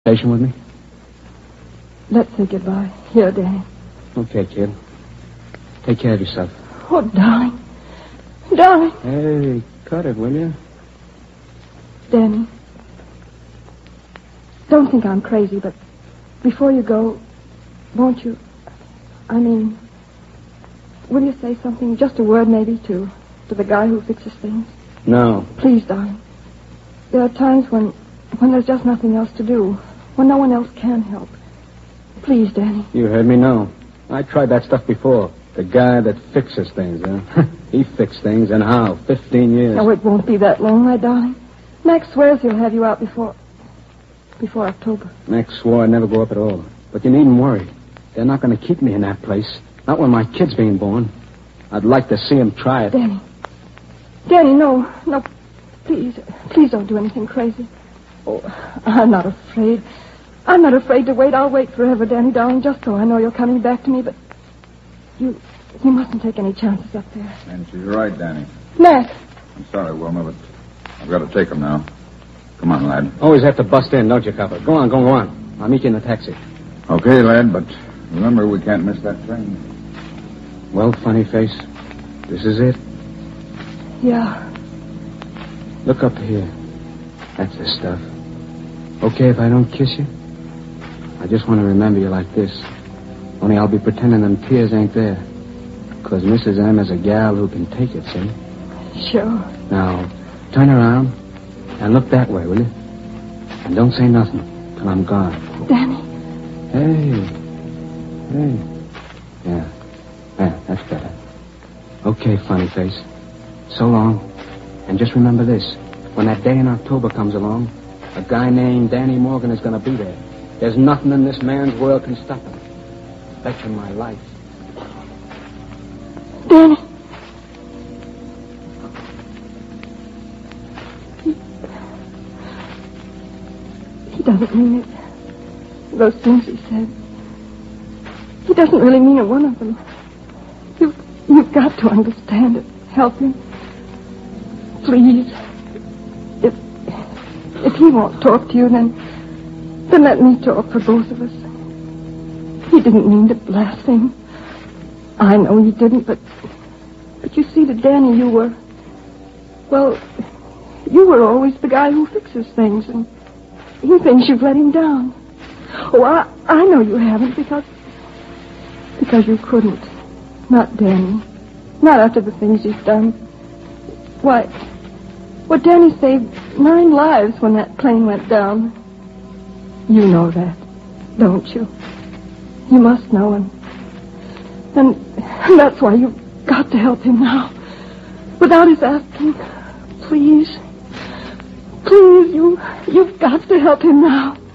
Patient with me? Let's say goodbye. Here, Danny. Okay, kid. Take care of yourself. Oh, darling. Darling. Hey, cut it, will you? Danny. Don't think I'm crazy, but before you go, won't you... will you say something, just a word maybe, to the guy who fixes things? No. Please, darling. There are times when there's just nothing else to do, when no one else can help. Please, Danny. You heard me, no. I tried that stuff before. The guy that fixes things, huh? He fixed things, and how? 15 years. No, it won't be that long, my darling. Max swears he'll have you out before October. Max swore I'd never go up at all. But you needn't worry. They're not going to keep me in that place. Not when my kid's being born. I'd like to see him try it. Danny. Danny, no. Please don't do anything crazy. Oh, I'm not afraid. I'm not afraid to wait. I'll wait forever, Danny, darling, just so I know you're coming back to me, but you mustn't take any chances up there. And she's right, Danny. Max. I'm sorry, Wilma, but I've got to take him now. Come on, lad. Always have to bust in, don't you, Copper? Go on. I'll meet you in the taxi. Okay, lad, but remember we can't miss that train. Well, funny face, this is it. Yeah. Look up here. That's the stuff. Okay if I don't kiss you? I just want to remember you like this. Only I'll be pretending them tears ain't there. Because Mrs. M is a gal who can take it, see? Sure. Now, turn around and look that way, will you? And don't say nothing till I'm gone. Danny. Hey. Yeah, that's better. Okay, funny face. So long. And just remember this. When that day in October comes along, a guy named Danny Morgan is going to be there. There's nothing in this man's world can stop him. Bet you my life. Danny. He doesn't mean it. Those things he said. He doesn't really mean a one of them. You've got to understand it. Help him. Please. If he won't talk to you, then let me talk for both of us. He didn't mean to blaspheme. I know he didn't, but you see, to Danny, you were always the guy who fixes things, and he thinks you've let him down. Oh, I know you haven't, because you couldn't. Not Danny. Not after the things you've done. Why, Danny saved 9 lives when that plane went down. You know that, don't you? You must know him. And that's why you've got to help him now. Without his asking. Please. Please, you've got to help him now.